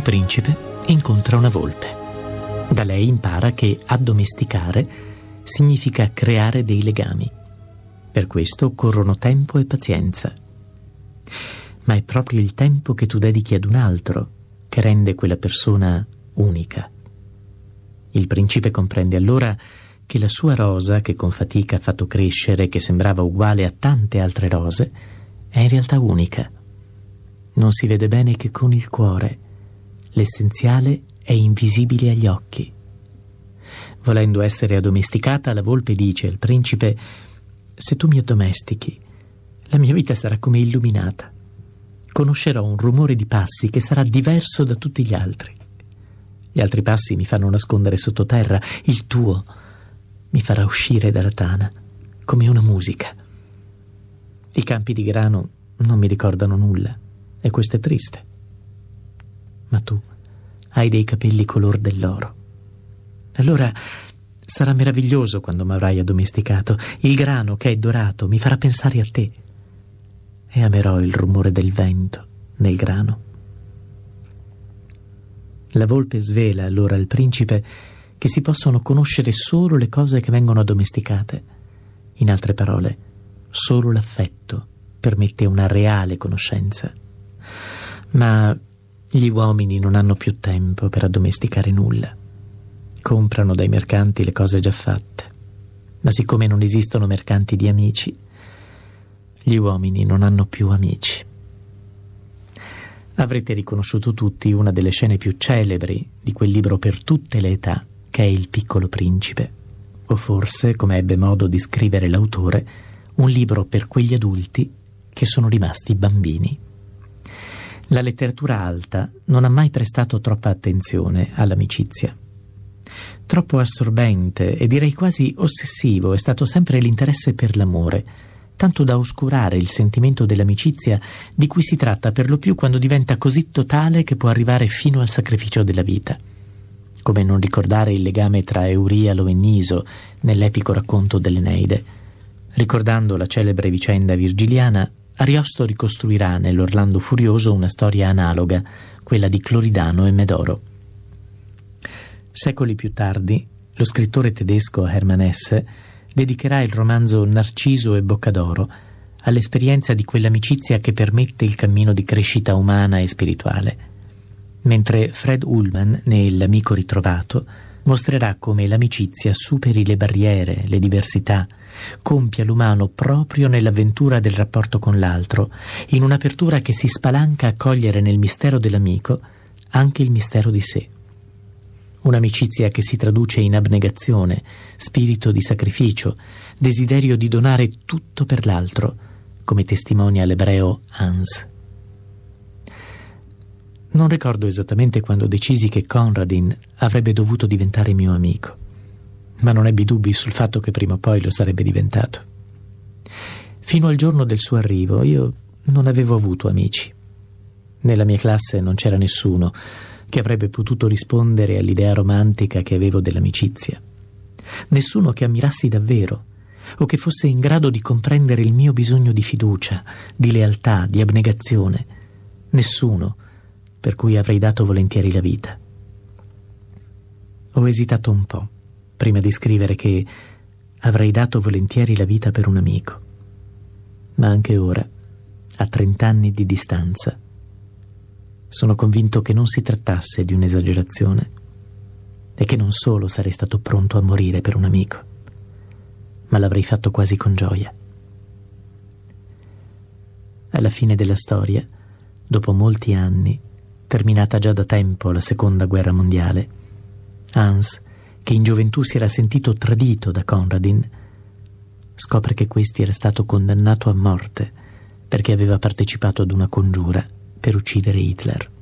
principe incontra una volpe. Da lei impara che addomesticare significa creare dei legami. Per questo occorrono tempo e pazienza. Ma è proprio il tempo che tu dedichi ad un altro che rende quella persona unica. Il principe comprende allora che la sua rosa, che con fatica ha fatto crescere, che sembrava uguale a tante altre rose, è in realtà unica. Non si vede bene che con il cuore. L'essenziale è invisibile agli occhi. Volendo essere addomesticata, la volpe dice al principe: se tu mi addomestichi, la mia vita sarà come illuminata. Conoscerò un rumore di passi che sarà diverso da tutti gli altri. Gli altri passi mi fanno nascondere sottoterra, il tuo mi farà uscire dalla tana come una musica. I campi di grano non mi ricordano nulla e questo è triste. Ma tu hai dei capelli color dell'oro. Allora sarà meraviglioso quando mi avrai addomesticato. Il grano che è dorato mi farà pensare a te e amerò il rumore del vento nel grano. La volpe svela allora al principe che si possono conoscere solo le cose che vengono addomesticate. In altre parole, solo l'affetto permette una reale conoscenza. Ma gli uomini non hanno più tempo per addomesticare nulla. Comprano dai mercanti le cose già fatte. Ma siccome non esistono mercanti di amici, gli uomini non hanno più amici. Avrete riconosciuto tutti una delle scene più celebri di quel libro per tutte le età, che è Il Piccolo Principe, o forse, come ebbe modo di scrivere l'autore, un libro per quegli adulti che sono rimasti bambini. La letteratura alta non ha mai prestato troppa attenzione all'amicizia. Troppo assorbente e direi quasi ossessivo è stato sempre l'interesse per l'amore, tanto da oscurare il sentimento dell'amicizia di cui si tratta per lo più quando diventa così totale che può arrivare fino al sacrificio della vita. Come non ricordare il legame tra Eurialo e Niso nell'epico racconto dell'Eneide. Ricordando la celebre vicenda virgiliana, Ariosto ricostruirà nell'Orlando Furioso una storia analoga, quella di Cloridano e Medoro. Secoli più tardi, lo scrittore tedesco Hermann Hesse dedicherà il romanzo Narciso e Boccadoro all'esperienza di quell'amicizia che permette il cammino di crescita umana e spirituale. Mentre Fred Ullman, nell'Amico ritrovato, mostrerà come l'amicizia superi le barriere, le diversità, compia l'umano proprio nell'avventura del rapporto con l'altro, in un'apertura che si spalanca a cogliere nel mistero dell'amico anche il mistero di sé. Un'amicizia che si traduce in abnegazione, spirito di sacrificio, desiderio di donare tutto per l'altro, come testimonia l'ebreo Hans. Non ricordo esattamente quando decisi che Conradin avrebbe dovuto diventare mio amico, ma non ebbi dubbi sul fatto che prima o poi lo sarebbe diventato. Fino al giorno del suo arrivo io non avevo avuto amici. Nella mia classe non c'era nessuno che avrebbe potuto rispondere all'idea romantica che avevo dell'amicizia. Nessuno che ammirassi davvero o che fosse in grado di comprendere il mio bisogno di fiducia, di lealtà, di abnegazione. Nessuno per cui avrei dato volentieri la vita. Ho esitato un po' prima di scrivere che avrei dato volentieri la vita per un amico. Ma anche ora, a 30 anni di distanza, sono convinto che non si trattasse di un'esagerazione e che non solo sarei stato pronto a morire per un amico, ma l'avrei fatto quasi con gioia. Alla fine della storia, dopo molti anni, terminata già da tempo la Seconda Guerra Mondiale, Hans, che in gioventù si era sentito tradito da Conradin, scopre che questi era stato condannato a morte perché aveva partecipato ad una congiura per uccidere Hitler.